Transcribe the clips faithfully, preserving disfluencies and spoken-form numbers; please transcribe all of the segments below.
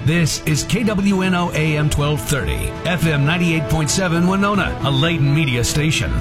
This is K W N O A M twelve thirty, F M ninety-eight point seven Winona, a Layton media station.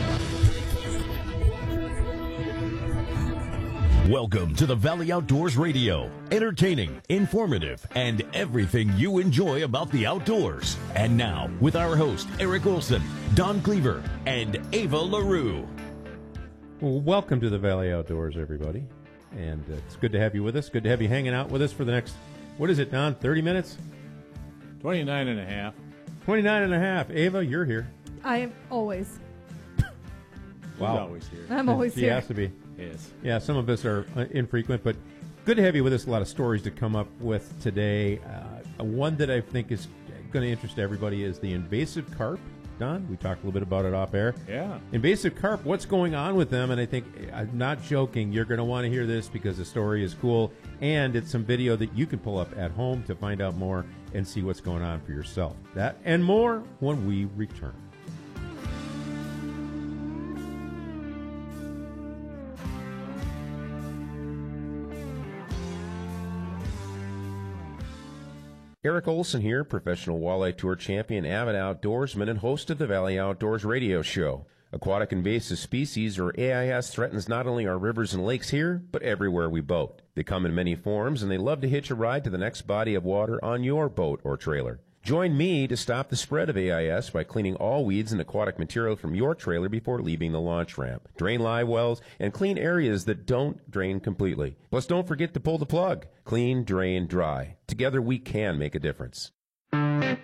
Welcome to the Valley Outdoors Radio. Entertaining, informative, and everything you enjoy about the outdoors. And now, with our host, Eric Olson, Don Cleaver, and Ava LaRue. Well, welcome to the Valley Outdoors, everybody. And uh, it's good to have you with us. Good to have you hanging out with us for the next, what is it, Don, thirty minutes? twenty-nine and a half. twenty-nine and a half. Ava, you're here. I am always. Wow. She's always here. I'm always she here. has to be. Yes. Yeah, some of us are uh, infrequent, but good to have you with us. A lot of stories to come up with today. Uh, one that I think is going to interest everybody is the invasive carp. Don, we talked a little bit about it off air. Yeah. Invasive carp, what's going on with them? And I think, I'm not joking, you're going to want to hear this because the story is cool, and it's some video that you can pull up at home to find out more and see what's going on for yourself. That and more when we return. Eric Olson here, professional walleye tour champion, avid outdoorsman, and host of the Valley Outdoors Radio Show. Aquatic invasive species, or A I S, threatens not only our rivers and lakes here, but everywhere we boat. They come in many forms, and they love to hitch a ride to the next body of water on your boat or trailer. Join me to stop the spread of A I S by cleaning all weeds and aquatic material from your trailer before leaving the launch ramp. Drain live wells and clean areas that don't drain completely. Plus, don't forget to pull the plug. Clean, drain, dry. Together we can make a difference.